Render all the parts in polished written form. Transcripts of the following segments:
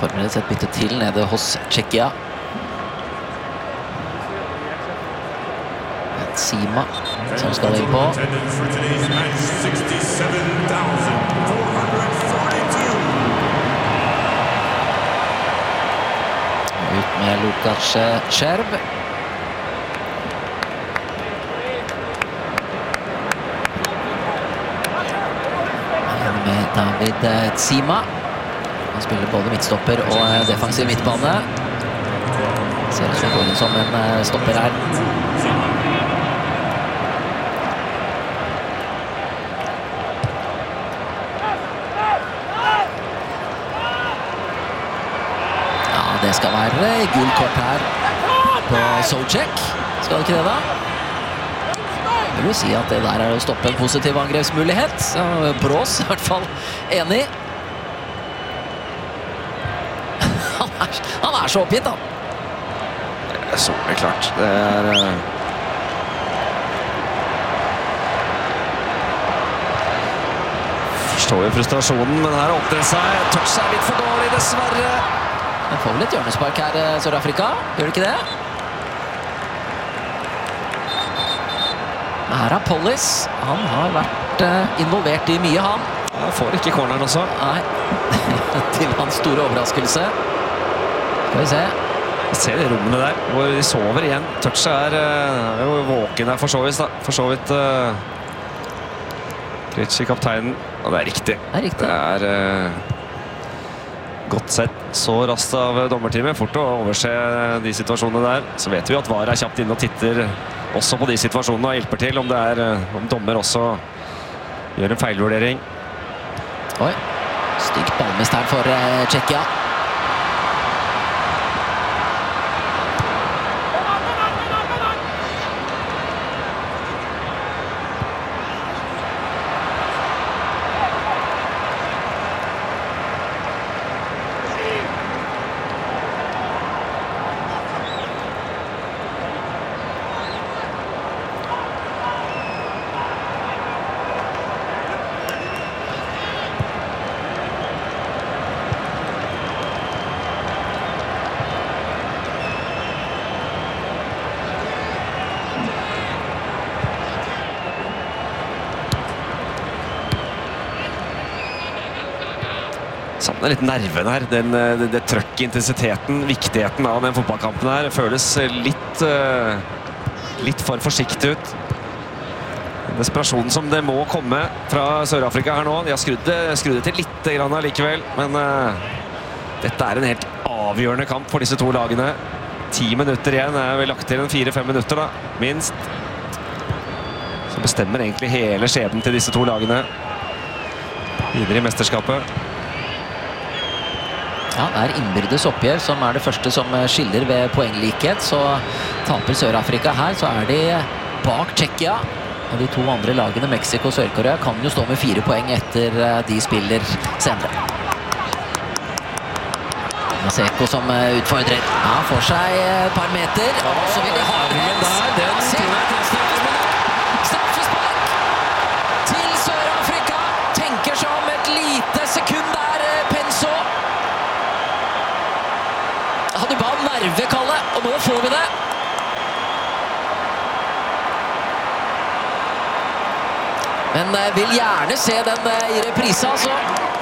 Formelt sett bytte til nede hos Tsjekkia. Sima som skal inn på. Ut med Lukas Skjerv. Med David Sima. Han spiller både midtstopper og defensiv midtbane. Ser ut som går inn som en stopper her. Ja, det skal være gul kort her på Soucek. Skal det ikke det da? Jeg vil si at det der er å stoppe en positiv angrepsmulighet. Brås i hvert fall enig. Han er så oppgitt da. Så er klart. Det er... Forstår jo frustrasjonen, men her åpner det seg. Touch er litt for dårlig, dessverre. Han får vel et hjørnespark her, Sør-Afrika. Gjør det ikke det? Her er Pollis. Han har vært involvert i mye, han. Han får ikke corneren også. Nei, til hans store overraskelse. Skal vi se. Jeg ser de rommene der, hvor de sover igjen. Touch er jo våken her for så vidt, da. For så vidt Ritchie, kapteinen. Og det er riktig. Det er riktig. Det er godt sett så raskt av dommerteamet. Fort å overse de situasjonene der. Så vet vi at VAR er kjapt inn og titter også på de situasjonene og hjelper til om det er om dommer også gjør en feilvurdering. Oi, stygt ballmist her for Tsjekkia. Savner litt nerven her, det trøkket, intensiteten, viktigheten av den fotballkampen her. Føles litt for forsiktig ut. Desperasjonen som det må komme fra Sør-Afrika her nå. De har skrudd det til litt grann likevel, men dette er en helt avgjørende kamp for disse to lagene. 10 minutter igjen, vi lagt til en 4-5 minutter da, minst. Som bestemmer egentlig hele skjebnen til disse to lagene videre i mesterskapet. Ja, det er innbyrdes oppgjør som er det første som skiller ved poenglikhet. Så taper Sør-Afrika her, så er de bak Tsjekkia. Og de to andre lagene, Mexico og Sør-Korea, kan jo stå med 4 poeng etter de spiller senere. Maseko som utfordrer. Ja, får seg et par meter. Og så vil de ha den der. Straffespark til Sør-Afrika. Tenker seg om et lite sekund der, Penso. Du ba om nerve, Kalle, og nå får vi det. Men vil gjerne se den i reprise, altså.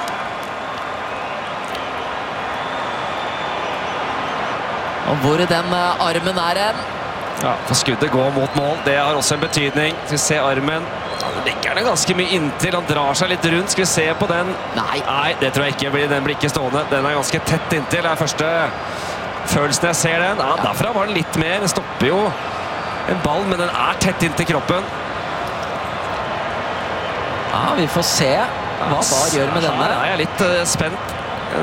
Og hvor den armen er hen. Ja, for skuddet går mot mål. Det har også en betydning. Skal vi se armen. Det ligger den ganske mye inntil. Han drar seg litt rundt. Skal vi se på den? Nei. Nei, det tror jeg ikke. Den blir ikke stående. Den er ganske tett inntil. Det er første følelsen jeg ser den. Ja, derfra var den litt mer. Den stopper jo en ball, men den er tett inntil kroppen. Ja, vi får se hva VAR gjør med denne. Her er jeg litt spent.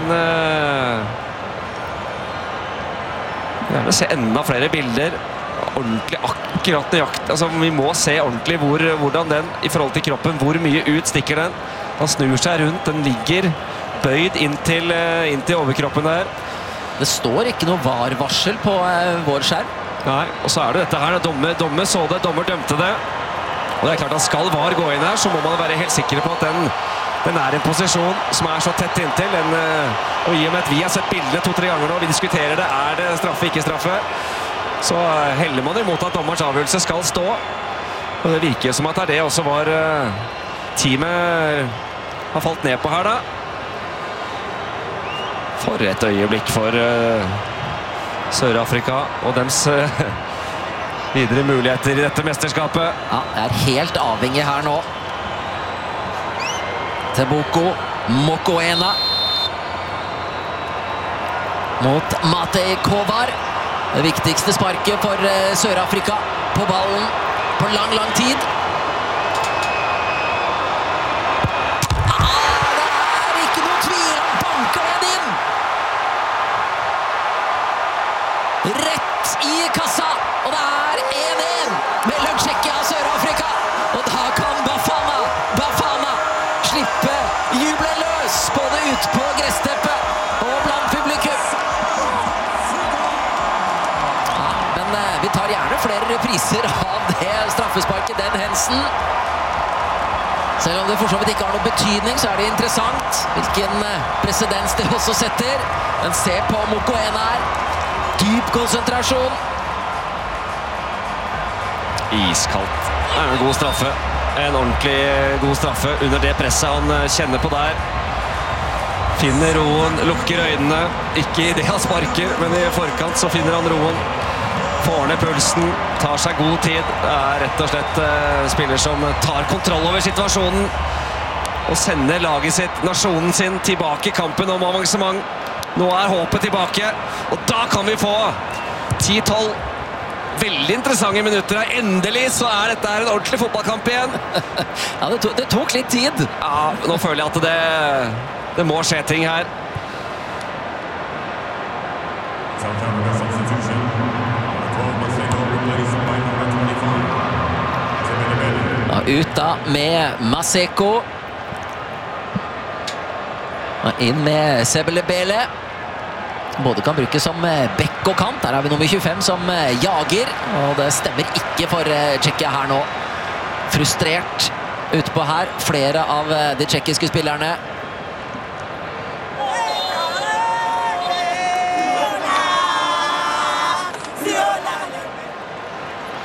Jeg vil se enda flere bilder. Ordentlig akkurat nøyaktig. Altså, vi må se ordentlig hvordan den, i forhold til kroppen, hvor mye ut stikker den. Han snur seg rundt. Den ligger bøyd inntil overkroppen der. Det står ikke noe VAR-varsel på vår skjerm. Nei, og så er det dette her. Dommer så det, dommer dømte det. Og det er klart at skal VAR gå inn her, så må man være helt sikker på at den Den er en posisjon som er så tett inntil. Og i og med at vi har sett bildene 2-3 ganger nå, vi diskuterer det, er det straffe, ikke straffe, så heller man imot at dommerens avgjørelse skal stå. Og det virker som at det også var teamet har falt ned på her da. For et øyeblikk for Sør-Afrika og dems videre muligheter i dette mesterskapet. Ja, det er helt avhengig her nå. Tebogo Mokoena mot Matej Kovar. Det viktigste sparket for Sør-Afrika på ballen på lang, lang tid. Det er ikke noe tvil, han banker den inn! Rett i kassa, og det er 1-1 mellom Tsjekkia og Sør-Afrika. Og da kan Bafana slippe jubelen løs, både ut på gressteppet og blant publikum. Ja, men vi tar gjerne flere repriser av det straffesparket, den hensen. Selv om det for så vidt ikke har noe betydning, så er det interessant hvilken presedens det også setter. Men se på Mokoena her. Dyp konsentrasjon. Iskaldt. Det er en god straffe. En ordentlig god straffe under det presset han kjenner på der. Finner roen, lukker øynene. Ikke i det han sparker, men i forkant så finner han roen. Får ned pulsen, tar seg god tid. Det er rett og slett spiller som tar kontroll over situasjonen. Og sender laget sitt, nasjonen sin, tilbake i kampen om avansement. Nå er håpet tilbake, og da kan vi få 10-12 veldig interessante minutter her. Endelig så er dette en ordentlig fotballkamp igjen. Ja, det tok litt tid. Ja, nå føler jeg at det må skje ting her. Ja, ut da med Maseko. Og inn med Sebelebele. Både kan brukes som bekk og kant. Der har vi nummer 25 som jager. Og det stemmer ikke for Tsjekkia her nå. Frustrert ute på her. Flere av de tsjekkiske spillerne.